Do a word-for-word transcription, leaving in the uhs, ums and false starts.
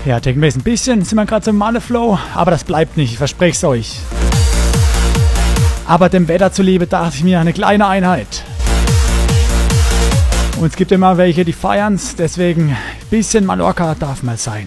Ja, technisch ein bisschen sind wir gerade zum Malle-Flow, aber das bleibt nicht, ich verspreche es euch. Aber dem Wetter zuliebe dachte ich mir, eine kleine Einheit. Und es gibt immer welche, die feiern's, deswegen ein bisschen Mallorca darf mal sein.